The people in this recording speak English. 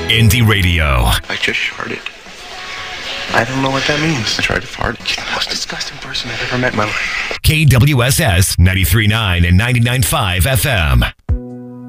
Indie Radio. I just sharted. I don't know what that means. I tried to fart. You're the most disgusting person I've ever met in my life. KWSS 93.9 and 99.5 FM.